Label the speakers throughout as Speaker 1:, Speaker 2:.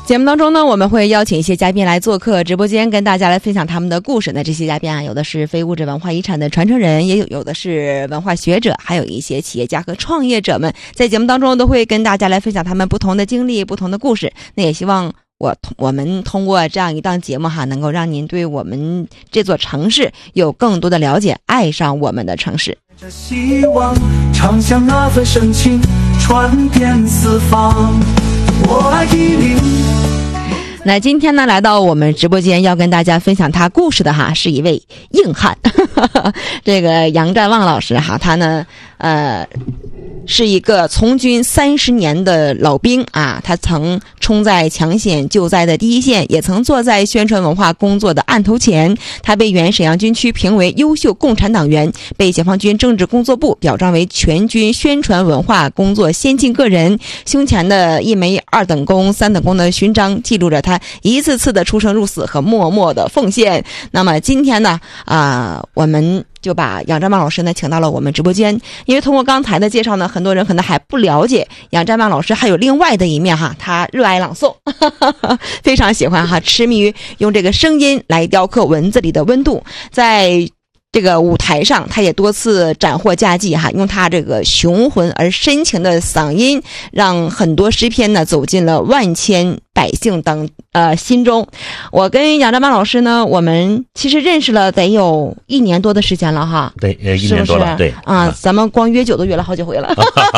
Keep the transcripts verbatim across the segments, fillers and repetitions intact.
Speaker 1: 节目当中呢，我们会邀请一些嘉宾来做客直播间，跟大家来分享他们的故事。那这些嘉宾啊，有的是非物质文化遗产的传承人，也有有的是文化学者，还有一些企业家和创业者们，在节目当中都会跟大家来分享他们不同的经历、不同的故事。那也希望我我们通过这样一档节目哈，能够让您对我们这座城市有更多的了解，爱上我们的城市。
Speaker 2: 这希望唱响那份深情，传遍四方。我爱一零。
Speaker 1: 那今天呢，来到我们直播间要跟大家分享他故事的哈，是一位硬汉，这个杨占旺老师哈，他呢，呃，是一个从军三十年的老兵啊，他曾冲在抢险救灾的第一线，也曾坐在宣传文化工作的案头前。他被原沈阳军区评为优秀共产党员，被解放军政治工作部表彰为全军宣传文化工作先进个人。胸前的一枚二等功、三等功的勋章，记录着他一次次的出生入死和默默的奉献。那么今天呢，啊、呃，我们就把杨占旺老师呢请到了我们直播间，因为通过刚才的介绍呢，很多人可能还不了解杨占旺老师还有另外的一面哈，他热爱朗诵，呵呵呵，非常喜欢哈，痴迷于用这个声音来雕刻文字里的温度，在这个舞台上，他也多次斩获佳绩哈，用他这个雄浑而深情的嗓音，让很多诗篇呢走进了万千百姓等呃心中。我跟杨占旺老师呢，我们其实认识了得有一年多的时间了哈。
Speaker 3: 对，呃，一年多了，对
Speaker 1: 啊，咱们光约酒都约了好几回了，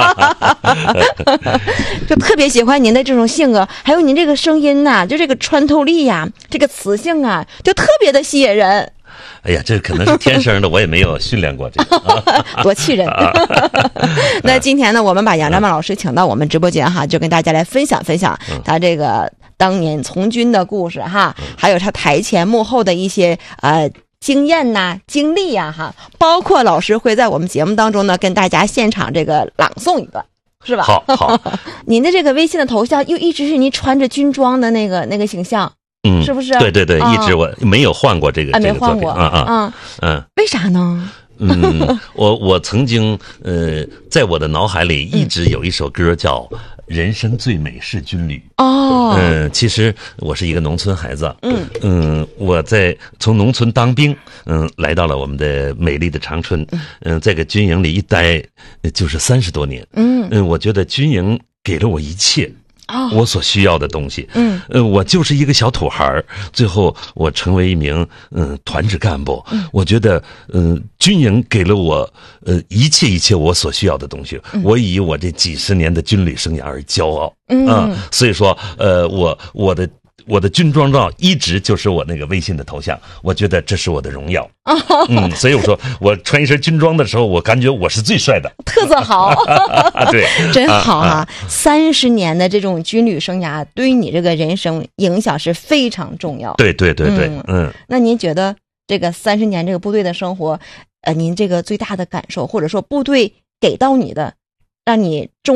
Speaker 1: 就特别喜欢您的这种性格，还有您这个声音呐、啊，就这个穿透力呀、啊，这个磁性啊，就特别的吸引人。
Speaker 3: 哎呀，这可能是天生的，我也没有训练过这个，啊、
Speaker 1: 多气人。那今天呢，我们把杨占旺老师请到我们直播间哈，就跟大家来分享分享他这个当年从军的故事哈，还有他台前幕后的一些呃经验呐、经历呀、啊、哈，包括老师会在我们节目当中呢跟大家现场这个朗诵一段。是吧？
Speaker 3: 好，好。
Speaker 1: 您的这个微信的头像又一直是您穿着军装的那个那个形象。嗯，是不是？
Speaker 3: 对对对，一直我没有换过这个、
Speaker 1: 啊、
Speaker 3: 这个作品，
Speaker 1: 啊，
Speaker 3: 啊
Speaker 1: 啊，
Speaker 3: 嗯，
Speaker 1: 为啥呢？
Speaker 3: 嗯，我我曾经呃，在我的脑海里一直有一首歌叫《人生最美是军旅》。哦，嗯，其实我是一个农村孩子，嗯嗯，我在从农村当兵，嗯，来到了我们的美丽的长春，嗯，在个军营里一待就是三十多年，嗯嗯，我觉得军营给了我一切。哦，我所需要的东西，嗯，呃，我就是一个小土孩，最后我成为一名嗯团支干部，嗯，我觉得嗯军营给了我呃一切一切我所需要的东西，嗯、我以我这几十年的军旅生涯而骄傲，嗯啊，所以说呃我我的。我的军装照一直就是我那个微信的头像，我觉得这是我的荣耀。嗯，所以我说我穿一身军装的时候，我感觉我是最帅的，
Speaker 1: 特色好。
Speaker 3: 对，
Speaker 1: 真好啊！三十年的这种军旅生涯，对于你这个人生影响是非常重要。
Speaker 3: 对对对对，嗯。嗯
Speaker 1: 那您觉得这个三十年这个部队的生活，呃，您这个最大的感受，或者说部队给到你的，让你重